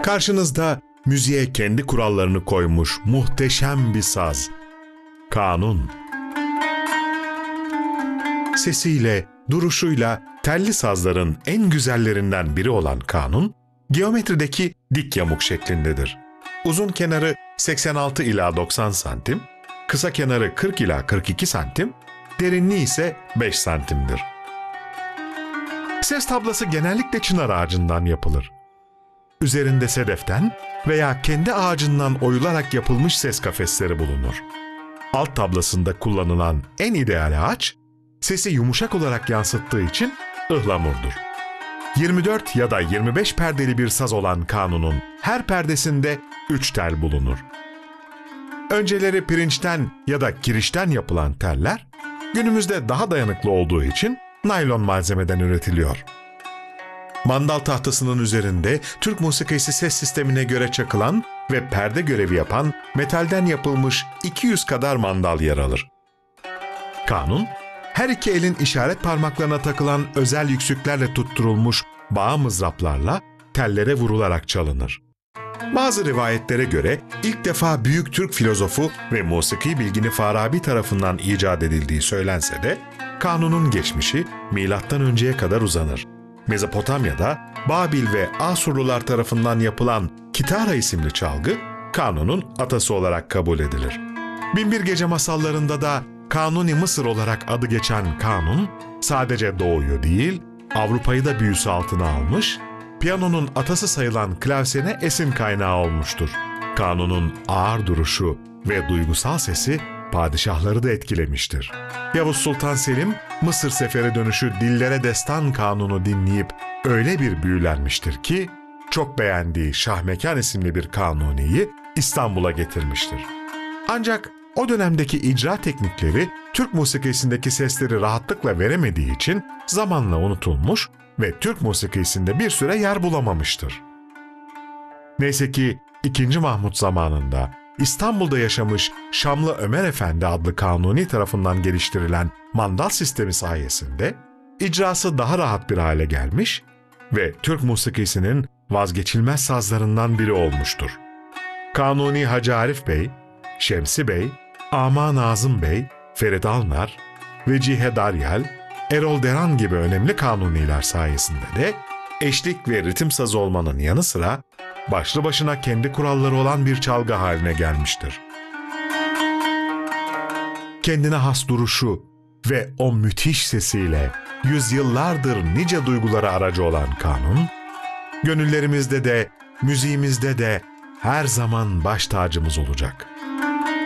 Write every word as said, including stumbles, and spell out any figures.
Karşınızda müziğe kendi kurallarını koymuş muhteşem bir saz. Kanun. Sesiyle, duruşuyla telli sazların en güzellerinden biri olan kanun, geometrideki dik yamuk şeklindedir. Uzun kenarı seksen altı ila doksan santim, kısa kenarı kırk ila kırk iki santim, derinliği ise beş santimdir. Ses tablası genellikle çınar ağacından yapılır. Üzerinde sedeften veya kendi ağacından oyularak yapılmış ses kafesleri bulunur. Alt tablasında kullanılan en ideal ağaç, sesi yumuşak olarak yansıttığı için ıhlamurdur. yirmi dört ya da yirmi beş perdeli bir saz olan kanunun her perdesinde üç tel bulunur. Önceleri pirinçten ya da kirişten yapılan teller, günümüzde daha dayanıklı olduğu için naylon malzemeden üretiliyor. Mandal tahtasının üzerinde Türk musikisi ses sistemine göre çakılan ve perde görevi yapan metalden yapılmış iki yüz kadar mandal yer alır. Kanun, her iki elin işaret parmaklarına takılan özel yüksüklerle tutturulmuş bağ mızraplarla tellere vurularak çalınır. Bazı rivayetlere göre ilk defa büyük Türk filozofu ve musiki bilgini Farabi tarafından icat edildiği söylense de, kanunun geçmişi milattan önceye kadar uzanır. Mezopotamya'da Babil ve Asurlular tarafından yapılan kitara isimli çalgı, kanunun atası olarak kabul edilir. Binbir Gece masallarında da Kanuni Mısır olarak adı geçen kanun, sadece Doğu'yu değil, Avrupa'yı da büyüsü altına almış, piyanonun atası sayılan klavsene esin kaynağı olmuştur. Kanunun ağır duruşu ve duygusal sesi padişahları da etkilemiştir. Yavuz Sultan Selim, Mısır seferi dönüşü Dillere Destan Kanunu dinleyip öyle bir büyülenmiştir ki, çok beğendiği Şahmekan isimli bir kanuniyi İstanbul'a getirmiştir. Ancak o dönemdeki icra teknikleri Türk musikisindeki sesleri rahatlıkla veremediği için zamanla unutulmuş ve Türk musikisinde bir süre yer bulamamıştır. Neyse ki ikinci. Mahmut zamanında İstanbul'da yaşamış Şamlı Ömer Efendi adlı kanuni tarafından geliştirilen mandal sistemi sayesinde icrası daha rahat bir hale gelmiş ve Türk musikisinin vazgeçilmez sazlarından biri olmuştur. Kanuni Hacı Arif Bey, Şemsi Bey, Ama Nazım Bey, Ferit Alnar, Vecihe Daryal, Erol Deran gibi önemli kanuniler sayesinde de eşlik ve ritim sazı olmanın yanı sıra başlı başına kendi kuralları olan bir çalgı haline gelmiştir. Kendine has duruşu ve o müthiş sesiyle yüzyıllardır nice duygulara aracı olan kanun, gönüllerimizde de, müziğimizde de her zaman baş tacımız olacak.